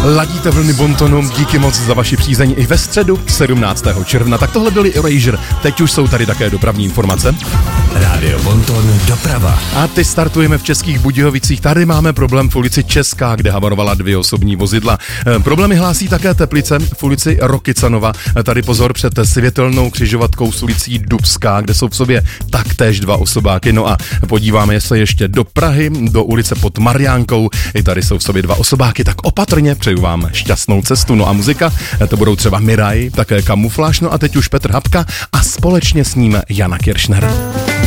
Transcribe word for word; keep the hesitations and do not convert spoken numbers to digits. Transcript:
Ladíte vlny Bontonu, díky moc za vaši přízeň i ve středu sedmnáctého června. Tak tohle byli Erasure, teď už jsou tady také dopravní informace. Rádio Bonton doprava. A ty startujeme v Českých Budějovicích. Tady máme problém v ulici Česká, kde havarovala dvě osobní vozidla. E, problémy hlásí také Teplice v ulici Rokycanova. E, tady pozor před světelnou křižovatkou s ulicí Dubská, kde jsou v sobě taktéž dva osobáky. No a podíváme se ještě do Prahy, do ulice pod Mariánkou. I tady jsou v sobě dva osobáky, tak opatrně, přeju vám šťastnou cestu. No a muzika, e, to budou třeba Miraj, také Kamufláž, no a teď už Petr Habka a společně s ním Jana Kiršner.